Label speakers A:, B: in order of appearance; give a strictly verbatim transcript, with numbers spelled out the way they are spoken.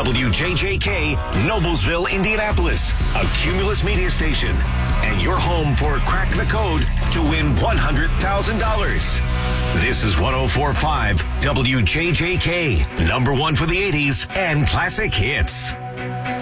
A: W J J K, Noblesville, Indianapolis, a Cumulus media station, and your home for Crack the Code to win one hundred thousand dollars. This is one oh four point five W J J K, number one for the eighties and classic hits.